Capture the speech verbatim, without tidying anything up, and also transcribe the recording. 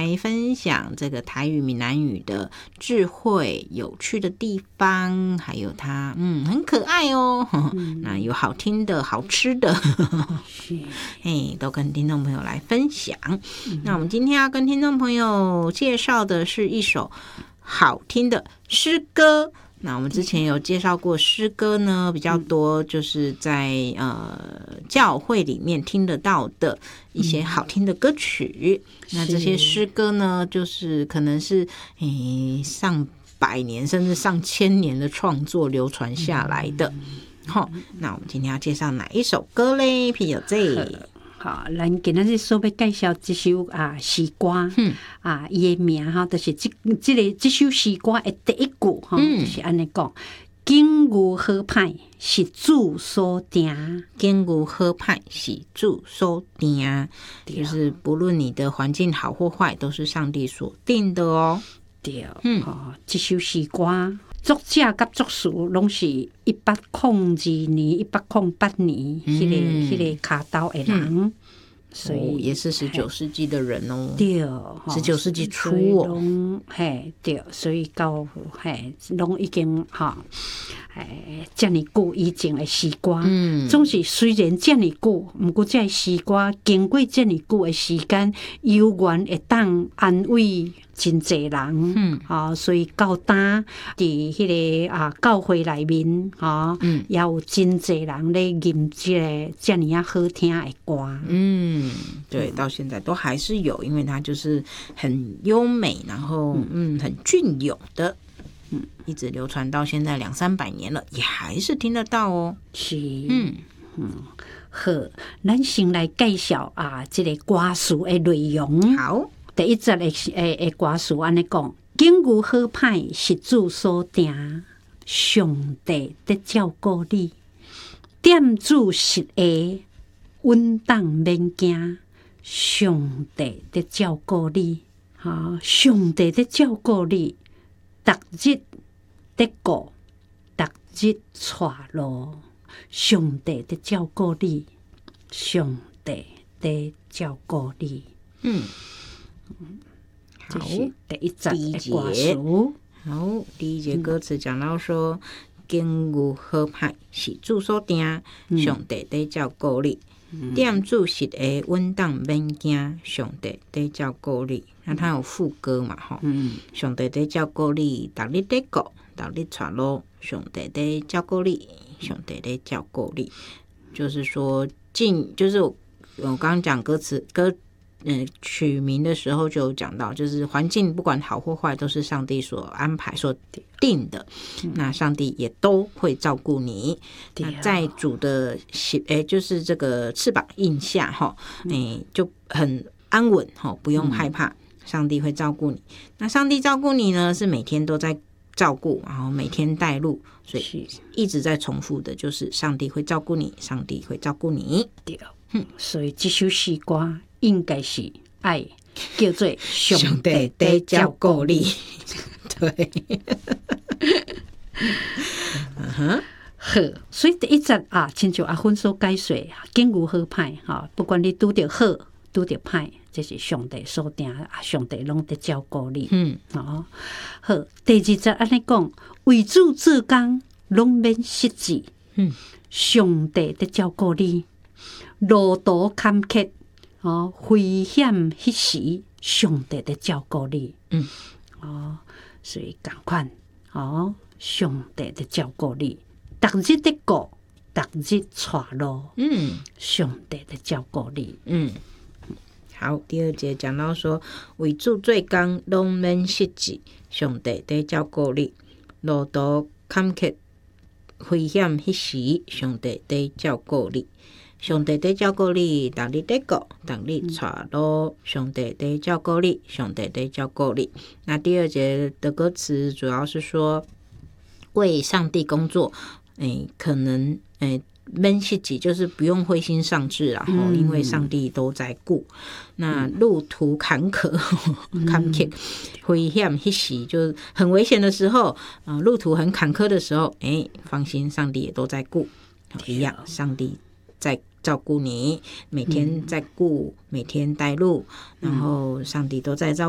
来分享这个台语闽南语的智慧有趣的地方，还有它嗯很可爱哦、嗯、那有好听的好吃的嘿都跟听众朋友来分享、嗯、那我们今天要跟听众朋友介绍的是一首好听的诗歌。那我们之前有介绍过诗歌呢，比较多就是在呃教会里面听得到的一些好听的歌曲、嗯、那这些诗歌呢就是可能是诶上百年甚至上千年的创作流传下来的、嗯哦、那我们今天要介绍哪一首歌嘞？譬如这好，咱今仔日所要介绍这首啊诗歌，嗯啊，伊的名哈，就是这这个这首诗歌的第一句哈、嗯，就是安尼讲：景牛好歹是主所定， 景牛好歹是主所定，就是不论你的环境好或坏，都是上帝所定的哦。 对，嗯，哦，这首诗歌。作者甲作词拢是一八零二年、一八零八年，迄、那个、迄、那个卡刀的人，嗯、所以、 哦、也是十九世纪的人哦。 对， 十九世纪初哦， 嘿，对，所以到嘿，拢已经哈，诶，遮尔久以前的诗歌，嗯，总是虽然遮尔久，毋过这诗歌经过遮尔久的时间，有缘会当安慰。真侪人，嗯，啊，所以到呾伫迄个啊教会内面，啊，嗯，也有真侪人咧吟这个这样啊好听的歌， 嗯，对，到现在都还是有，因为它就是很优美，然后嗯很隽永的，嗯，一直流传到现在两三百年了，也还是听得到哦。 是，嗯嗯，好，咱先来介绍啊，这个歌词的内容。 好。 第一节的诶诶歌词安尼讲，景牛好歹是主所定，上帝在照顾你，店主实下，稳当免惊，上帝在照顾你，哈，上帝在照顾你，逐日在顾，逐日带路，上帝在照顾你，上帝在照顾你，嗯。 好， 第一节第一节，好，第一节歌词讲到说，景牛好歹是主所定，上帝在照顾你，店主实下，稳当免惊，上帝在照顾你。那它有副歌嘛？吼、嗯，上帝在照顾你，逐日在顾，逐日带路，上帝在照顾你，上帝在照顾你。就是说，进，就是我刚刚讲歌词歌。嗯，取名的时候就有讲到，就是环境不管好或坏，都是上帝所安排、所定的。嗯、那上帝也都会照顾你。那在主的诶，就是这个翅膀印下哈，诶，就很安稳哈，不用害怕，上帝会照顾你。那上帝照顾你呢，是每天都在照顾，然后每天带路，所以一直在重复的，就是上帝会照顾你，上帝会照顾你。 对，嗯，所以这首诗歌。应该是爱叫做上帝在照顾你， 对，嗯哼， 好，所以第一节啊，亲像阿芬所解说，景牛好歹哈，不管你拄着好拄着歹，这是上帝所定，啊，上帝拢在照顾你，嗯，哦，好，第二节安尼讲，为主做工拢免失志，嗯，上帝在照顾你，路途坎坷。哦，危险迄时，上帝在照顾你。嗯，哦，所以同款，哦，上帝在照顾你，逐日在顾，逐日带路。嗯，上帝在照顾你。嗯， 好，第二节讲到说，为主做工，拢免失志，上帝在照顾你，路途坎坷，危险迄时，上帝在照顾你。上帝在照顾你，逐日在顾，逐日带路。上帝在照顾你，上帝在照顾你。那第二节的歌词主要是说，为上帝工作，诶，可能诶，免失志就是不用灰心丧志啦，嗯、因为上帝都在顾。那路途坎坷，坎坷、危险迄时，就是很危险的时候，啊、呃，路途很坎坷的时候，诶，放心，上帝也都在顾，一样，上帝在照顾你，每天在顾，每天带路，然后上帝都在照顾。